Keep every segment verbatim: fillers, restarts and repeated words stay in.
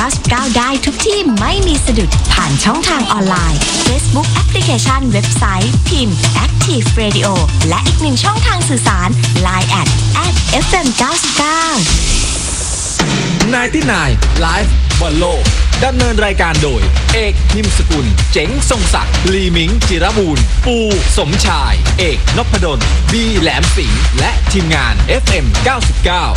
เก้าสิบเก้า ได้ทุกที่ไม่มีสะดุดผ่านช่องทางออนไลน์ Facebook แอปพลิเคชันเว็บไซต์พิมพ์ Active Radio และอีกหนึ่งช่องทางสื่อสาร ไลน์ แอท แอท เอฟ เอ็ม เก้าสิบเก้าไนน์ตี้ไนน์ Live บอลโลกดำเนินรายการโดยเอกนิมสกุลเจ๋งทรงศักดิ์ลีมิงจิรบูรณ์ปูสมชายเอกนพดลบีแหลมสิงห์และทีมงาน เอฟ เอ็ม เก้าสิบเก้า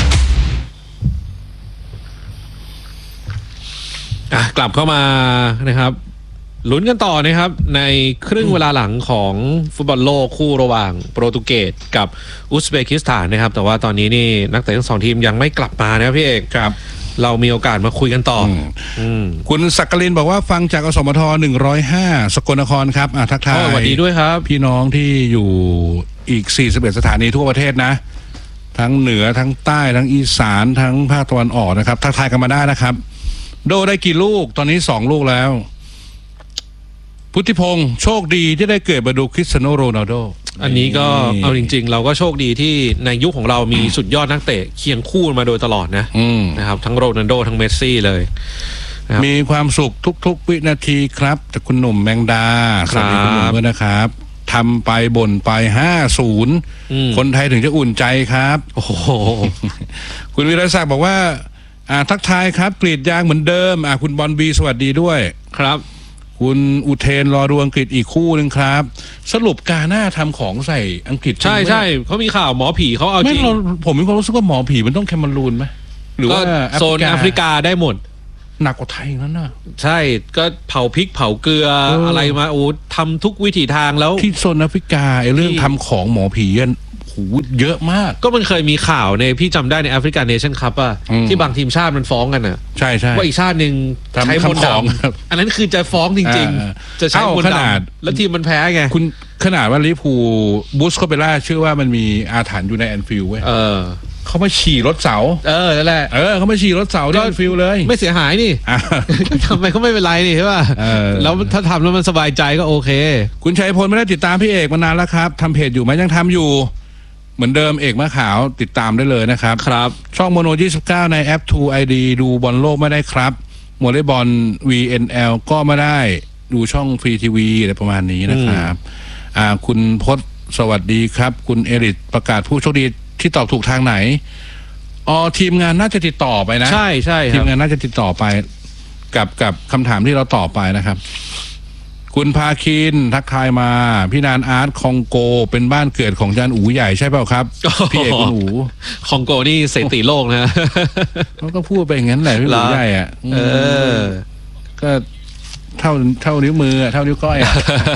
อ่ะกลับเข้ามานะครับลุ้นกันต่อนะครับในครึ่งเวลาหลังของฟุตบอลโลกคู่ระหว่างโปรตุเกสกับอุซเบกิสถานนะครับแต่ว่าตอนนี้นี่นักเตะทั้งสองทีมยังไม่กลับมานะครับพี่เอกครับเรามีโอกาสมาคุยกันต่อคุณศักดิ์ลินบอกว่าฟังจากอสมทหนึ่งร้อยห้าสกลนครครับอ่ะทักทายสวัสดีด้วยครับพี่น้องที่อยู่อีกสี่สิบเอ็ดสถานีทั่วประเทศนะทั้งเหนือทั้งใต้ทั้งอีสานทั้งภาคตะวันออกนะครับทักทายกันมาได้นะครับโดได้กี่ลูกตอนนี้สองลูกแล้วพุทธิพงศ์โชคดีที่ได้เกิดมาดูคริสเตียโนโรนัลโดอันนี้ก็เอาจริงๆเราก็โชคดีที่ในยุคของเรามีสุดยอดนักเตะเคียงคู่มาโดยตลอดนะนะครับทั้งโรนัลโดทั้งเมสซี่เลยมีความสุขทุกๆวินาทีครับจากคุณหนุ่มแมงดาสวัสดีคุณหนุ่มด้วยนะครับทำไปบ่นไปห้าศูนย์คนไทยถึงจะอุ่นใจครับโอ้โหคุณวิรศักดิ์บอกว่าอ่าทักทายครับกรีดยางเหมือนเดิมอ่าคุณบอลบีสวัสดีด้วยครับคุณอุเทนรอดูอังกฤษอีกคู่หนึ่งครับสรุปกาหน้าทำของใส่อังกฤษใช่ใช่เขามีข่าวหมอผีเขาเอาจริงผมมีความรู้สึกว่าหมอผีมันต้องแคนารูนไหมหรือว่าโซนแอฟริกาได้หมดหนักกว่าไทยนั่นน่ะใช่ก็เผาพริกเผาเกลืออะไรมาโอ้ทำทุกวิถีทางแล้วที่โซนแอฟริกาไอ้เรื่องทำของหมอผีเยอะมากก็มันเคยมีข่าวในพี่จำได้ในแอฟริกาเนชั่นคัพอ่ะที่บางทีมชาติมันฟ้องกันอ่ะใช่ใช่ว่าอีกชาติหนึ่งใช้มนต์ดำอันนั้นคือจะฟ้องจริงๆจะใช้มนต์ดำแล้วทีมมันแพ้ไงคุณขนาดว่าลิเวอร์พูลบูสโคเปล่าเชื่อว่ามันมีอาถรรพ์อยู่ในแอนฟิลด์เว้ยเขามาฉี่รถเสาเออนั่นแหละเออเขามาฉี่รถเสาที่แอนฟิลด์เลยไม่เสียหายนี่ทำไมเขาไม่เป็นไรนี่ใช่ป่ะแล้วถ้าทำแล้วมันสบายใจก็โอเคคุณชัยพลไม่ได้ติดตามพี่เอกมานานแล้วครับทำเพจอยู่ไหมยังทำอยู่เหมือนเดิมเอกมะขาวติดตามได้เลยนะครับครับช่องโมโนยี่สิบเก้าในแอป ทู ไอ ดี ดูบอลโลกไม่ได้ครับวอลเลย์บอล วี เอ็น แอล ก็ไม่ได้ดูช่องฟรีทีวีอะไรประมาณนี้นะครับอ่าคุณพจน์สวัสดีครับคุณเอริทประกาศผู้โชคดีที่ตอบถูกทางไหนอ๋อทีมงานน่าจะติดต่อไปนะใช่ใช่ทีมงานน่าจะติดต่อไปกับกับคำถามที่เราตอบไปนะครับคุณพาคินทักทายมาพี่นานอาร์ตคองโกเป็นบ้านเกิดของจานอูใหญ่ใช่เปล่าครับพี่เอกคุณอูคองโกนี่เศรษฐีโลกนะเขาก็พูดไปอย่างนั้นแหละพี่อูใหญ่อ่ะเออก็เท่าเท่านิ้วมือเท่านิ้วก้อยอ่ะ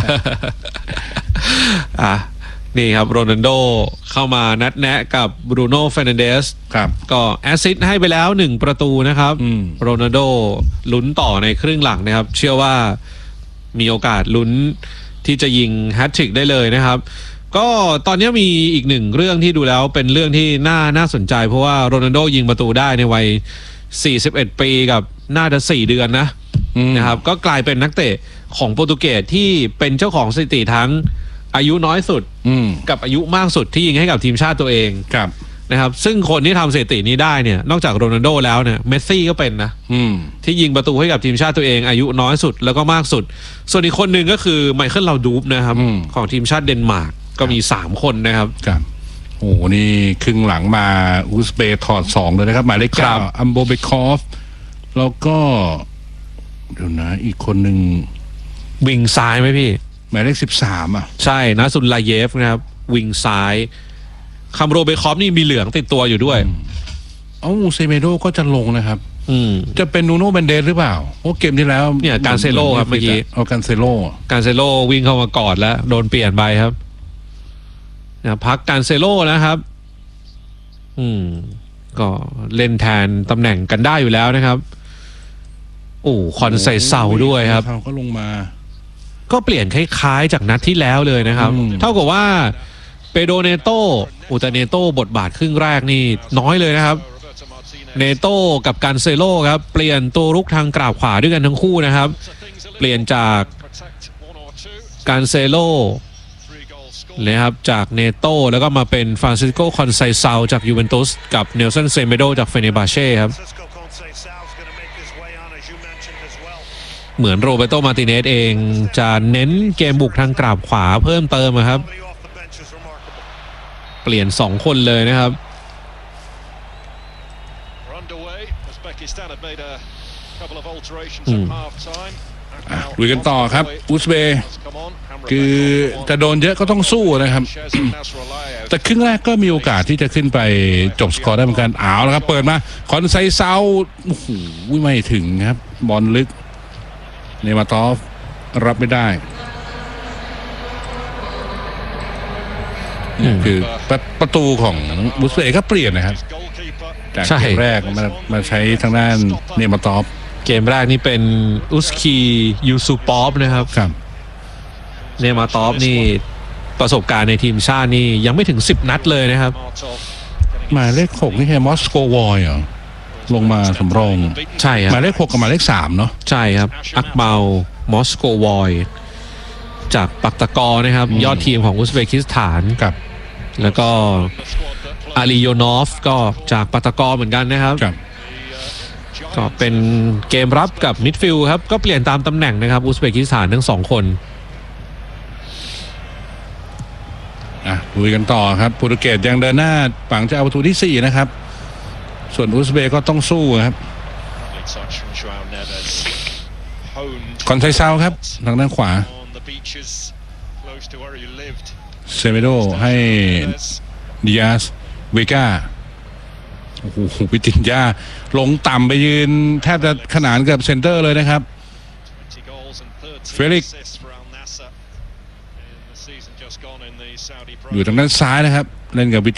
อ่ะนี่ครับโรนัลโดเข้ามานัดแนะกับบรูโน่เฟร์นันเดสครับก็แอสซิสต์ให้ไปแล้วหนึ่งประตูนะครับโรนัลโดลุ้นต่อในครึ่งหลังนะครับเชื่อว่ามีโอกาสลุ้นที่จะยิงแฮตทริกได้เลยนะครับก็ตอนนี้มีอีกหนึ่งเรื่องที่ดูแล้วเป็นเรื่องที่น่าน่าสนใจเพราะว่าโรนัลโดยิงประตูได้ในวัยสี่สิบเอ็ดปีกับน่าจะสี่เดือนนะนะครับก็กลายเป็นนักเตะของโปรตุเกสที่เป็นเจ้าของสถิติทั้งอายุน้อยสุดกับอายุมากสุดที่ยิงให้กับทีมชาติตัวเองครับนะครับซึ่งคนที่ทำสถิตินี้ได้เนี่ยนอกจากโรนัลโดแล้วเนี่ยเมสซี่ก็เป็นนะที่ยิงประตูให้กับทีมชาติตัวเองอายุน้อยสุดแล้วก็มากสุดส่วนอีกคนหนึ่งก็คือไมเคิลลาวดูฟนะครับของทีมชาติเดนมาร์กก็มีสามคนนะครับครับโอ้โหนี่ครึ่งหลังมาอุซเบย์ถอดสองเลยนะครับหมายเลขเก้าอัมโบเบคอฟแล้วก็เดี๋ยวนะอีกคนหนึ่งวิงซ้ายไหมพี่หมายเลขสิบสามอ่ะใช่นะซุนลาเยฟนะครับวิงซ้ายคัมโรเบคอฟนี่มีเหลืองติดตัวอยู่ด้วยเอ้าเซเมโดก็จะลงนะครับจะเป็นนูโน่เบนเดสหรือเปล่าโอ้เกมที่แล้วเนี่ยการเซโลครับเมื่อกี้เอาการเซโลการเซโลวิ่งเข้ามากอดแล้วโดนเปลี่ยนไปครับนะพักการเซโลนะครับอืมก็เล่นแทนตำแหน่งกันได้อยู่แล้วนะครับโอ้คอนไซเซาด้วยครับเขาก็ลงมาก็เปลี่ยนคล้ายๆจากนัดที่แล้วเลยนะครับเท่ากับว่าเปโดเนโตอุตเนโตบทบาทครึ่งแรกนี่น้อยเลยนะครับเนโตกับการเซโลครับเปลี่ยนตัวรุกทางกราบขวาด้วยกันทั้งคู่นะครับเปลี่ยนจากการเซโลนะครับจากเนโตแล้วก็มาเป็นฟรานซิสโกคอนไซเซาจากยูเวนตุสกับเนลสันเซเมโดจากเฟเนบาเช่ครับเหมือนโรเบโตมาร์ติเนสเองจะเน้นเกมบุกทางกราบขวาเพิ่มเติมครับเปลี่ยนสองคนเลยนะครับลุยกันต่อครับอุซเบย์คือจะโดนเยอะก็ต้องสู้นะครับ แต่ครึ่งแรกก็มีโอกาสที่จะขึ้นไปจบสกอร์ได้เหมือนกันอ้าวแล้วครับเปิดมาคอนไซเซาโอ้โหไม่ถึงครับบอลลึกเนมาตอฟรับไม่ได้คือประประตูของอุซเบย์ก็เปลี่ยนนะครับจากเกมแรกมามาใช้ทางด้านเนมาตอฟเกมแรกนี่เป็นอุสคียูซูปอฟนะครับครับเนมาตอฟนี่ประสบการณ์ในทีมชาตินี่ยังไม่ถึงสิบนัดเลยนะครับหมายเลขหกนี่แค่มอสโกวอยเหรอลงมาสำรองใช่ครับหมายเลขหกกับหมายเลขสามเนาะใช่ครับอักเมามอสโกวอยจากปักตะกอนะครับยอดทีมของอุซเบกิสถานครับแล้วก็อาลีโยนอฟก็จากปักตะกอเหมือนกันนะครับก็เป็นเกมรับกับมิดฟิลด์ครับก็เปลี่ยนตามตำแหน่งนะครับอุซเบกิสถานทั้งสองคนอ่ะลุยกันต่อครับโปรตุเกสยังเดินหน้าปังจะเอาประตูที่สี่นะครับส่วนอุซเบย์ก็ต้องสู้ครับคอนไซเซาครับทางด้านขวาเซเมโดให้ดิอาสเวก้าโอ้โหวิตินยาลงต่ำไปยืนแทบจะขนานกับเซนเตอร์เลยนะครับเฟลิกซ์อยู่ทางด้านซ้ายนะครับเล่นกับวิ